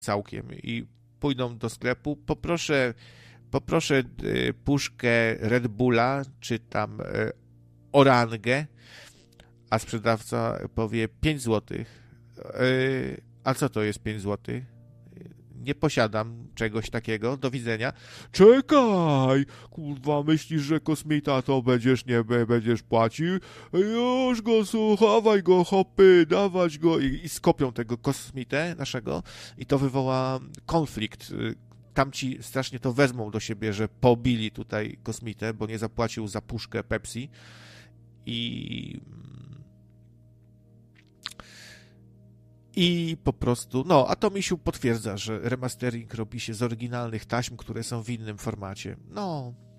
całkiem i pójdą do sklepu, poproszę puszkę Red Bulla, czy tam Orangę, a sprzedawca powie 5 złotych. A co to jest 5 złotych? Nie posiadam czegoś takiego, do widzenia. Czekaj, kurwa, myślisz, że kosmita to nie będziesz płacił? Już go, słuchawaj go, hopy, dawać go i skopią tego kosmitę naszego i to wywoła konflikt. Tamci strasznie to wezmą do siebie, że pobili tutaj kosmitę, bo nie zapłacił za puszkę Pepsi i po prostu, no, a to Misiu potwierdza, że remastering robi się z oryginalnych taśm, które są w innym formacie. No,